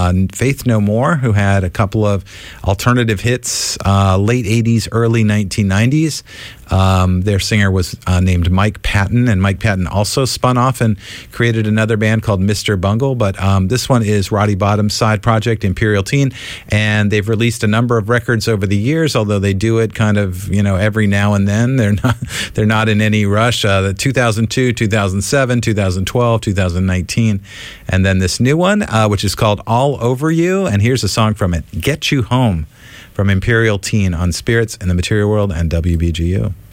Faith No More, who had a couple of alternative hits, late 80s, early 1990s. Their singer was named Mike Patton, and Mike Patton also spun off and created another band called Mr. Bungle. But this one is Roddy Bottum's side project, Imperial Teen, and they've released a number of records over the years, although they do it kind of, every now and then. They're not in any rush. The 2002, 2007, 2012, 2019, and then this new one, which is called All Over You, and here's a song from it, Get You Home, from Imperial Teen on Spirits in the Material World and WBGU.